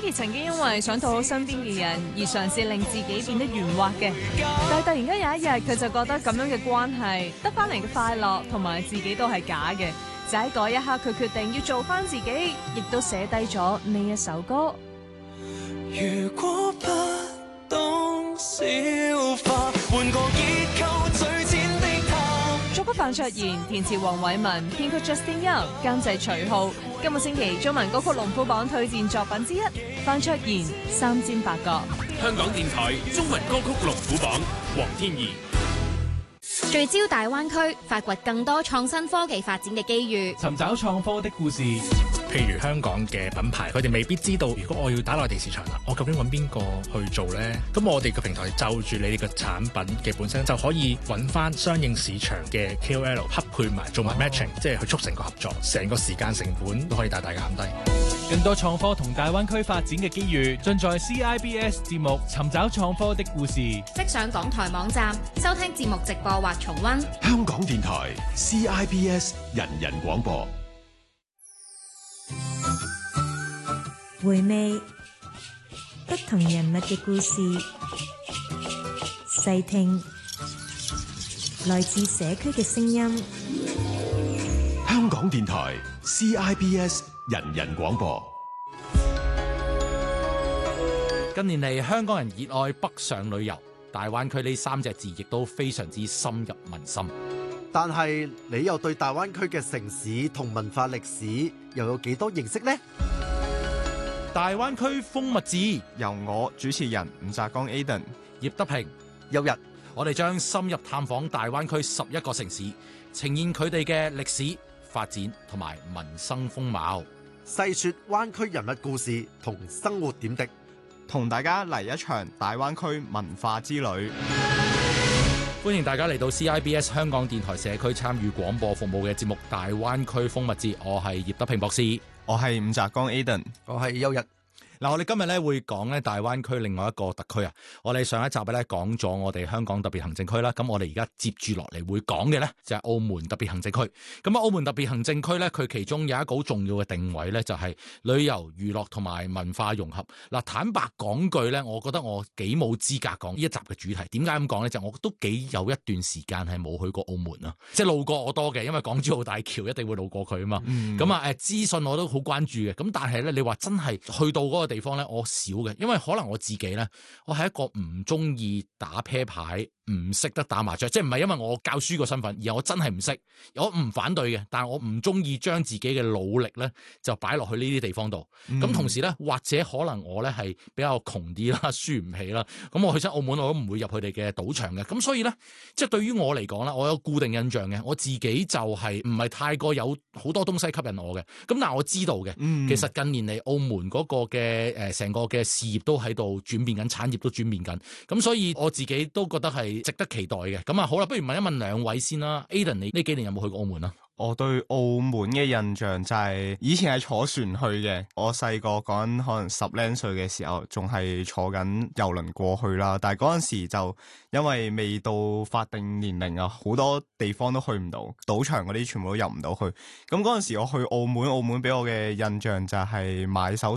Niki 曾經因為想討好身邊嘅人而嘗試令自己變得圓滑嘅，但係突然間有一日佢就覺得咁樣嘅關係得返嚟嘅快樂同埋自己都係假嘅，就喺嗰一刻佢決定要做返自己，亦都寫低咗呢一首歌。 如果不懂消化，換個結構最淺的他。 作曲范卓賢，填詞黃偉文，編曲 Justin Young，監製徐浩。今個星期中文歌曲龍虎榜推薦作品之一，范卓賢三尖八角。 香港電台中文歌曲龍虎榜，黃天怡。 聚焦大灣區，發掘更多創新科技發展嘅機遇， 尋找創科的故事。 譬如香港嘅品牌，佢哋未必知道，如果我要打內地市場啦，我究竟揾邊個去做呢？咁我哋個平台就住你哋嘅產品嘅本身，就可以揾翻相應市場嘅 KOL 匹配埋，做埋 matching，即係去促成個合作，成個時間成本都可以大大減低。 更多創科同大灣區發展嘅機遇，盡在 CIBS 節目《尋找創科的故事》。 即上港台網站收聽節目直播或重溫。 香港電台 CIBS 人人廣播。 回味不同人物嘅故事，細聽來自社區嘅聲音。 香港電台 CIBS 人人廣播。 近年嚟，香港人熱愛北上旅遊，大灣區呢3隻字亦都非常之深入民心。 但係你又對大灣區嘅城市同文化歷史又有幾多認識呢？ 大灣區風物誌由我主持人吳澤剛 Aden、 葉德平、 休日， 我哋將深入探訪大灣區11個城市，呈現佢哋嘅歷史發展同埋民生風貌， 細說灣區人物故事同生活點滴， 同大家嚟一場大灣區文化之旅。 歡迎大家嚟到 CIBS 香港電台社區參與廣播服務嘅節目《大灣區風物誌》，我係葉德平博士。 我係伍澤剛 Aden， 我係休日。 嗱，我哋今日咧會講咧大灣區另外一個特區啊。我哋上一集咧講咗我哋香港特別行政區啦，咁我哋而家接住落嚟會講嘅咧就係澳門特別行政區。咁啊，澳門特別行政區咧，佢其中有一個好重要嘅定位咧，就係旅遊、娛樂同埋文化融合。嗱，坦白講句咧，我覺得我幾冇資格講呢一集嘅主題。點解咁講咧？就我都幾有一段時間係冇去過澳門啊，即係路過我多嘅，因為港珠澳大橋一定會路過佢啊嘛。咁啊，資訊我都好關注嘅。咁但係咧，你話真係去到嗰個地方咧，我少嘅，因為可能我自己咧，我係一個唔中意打啤牌，唔識得打麻雀，即係唔係因為我教書個身份，而我真係唔識，我唔反對嘅，但係我唔中意將自己嘅努力咧就擺落去呢啲地方度。咁同時咧，或者可能我咧係比較窮啲啦，輸唔起啦。咁我去親澳門我都唔會入佢哋嘅賭場嘅。咁所以咧，即係對於我嚟講啦，我有固定印象嘅，我自己就係唔係太過有好多東西吸引我嘅。咁但係我知道嘅，其實近年嚟澳門嗰個嘅成個嘅事業都喺度轉變緊，產業都轉變緊。咁所以我自己都覺得係值得期待嘅。咁啊，好啦，不如問一問兩位先啦。Aden， 你呢幾年有冇去過澳門啊？ 我對澳門嘅印象就係以前係坐船去嘅。我細個講緊可能10零歲嘅時候，仲係坐緊郵輪過去啦。但係嗰陣時就因為未到法定年齡啊，好多地方都去唔到，賭場嗰啲全部都入唔到去。咁嗰陣時我去澳門俾我嘅印象就係買手